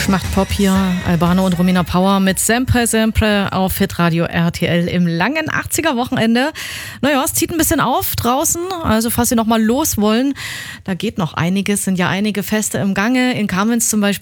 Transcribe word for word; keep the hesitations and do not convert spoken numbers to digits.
macht Pop hier, Albano und Romina Power mit Sempre Sempre auf Hitradio R T L im langen achtziger-Wochenende. Naja, es zieht ein bisschen auf draußen, also falls Sie noch mal los wollen, da geht noch einiges, sind ja einige Feste im Gange. In Kamenz zum Beispiel